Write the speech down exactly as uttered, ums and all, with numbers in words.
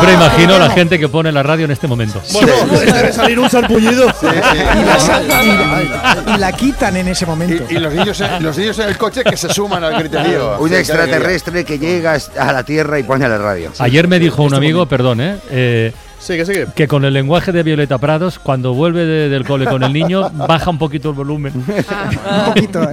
siempre imagino la gente que pone la radio en este momento. Bueno, debe salir un sarpullido. Sí, sí. Y, la, sal- y, la, y la quitan en ese momento. Y, y los niños en, los niños en el coche que se suman al griterío. Un Sí, extraterrestre que llega a la Tierra y pone la radio. Ayer me dijo un amigo, perdón, ¿eh? eh Sí, que sí, que. que con el lenguaje de Violeta Prados, cuando vuelve de- del cole con el niño, baja un poquito el volumen. Un poquito,